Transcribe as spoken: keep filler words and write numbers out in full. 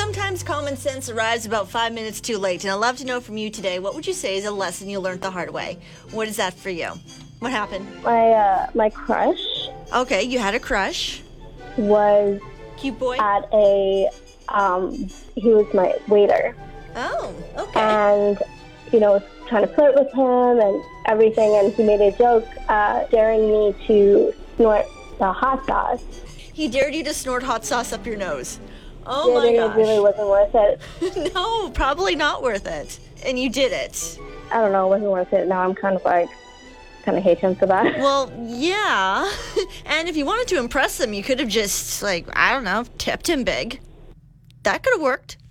sometimes common sense arrives about five minutes too late, and I'd love to know from you today, what would you say is a lesson you learned the hard way? What is that for you? What happened? My uh, my crush Okay, you had a crush. was Cute boy? at a, um, he was my waiter. Oh, okay. And, you know, was trying to flirt with him and everything, and he made a joke uh, daring me to snort the hot sauce. He dared you to snort hot sauce up your nose. Oh I my think gosh. it really wasn't worth it. No, probably not worth it. And you did it. I don't know, it wasn't worth it. Now I'm kind of like, kind of hate him for that. Well, yeah. And if you wanted to impress him, you could have just, like, I don't know, tipped him big. That could have worked.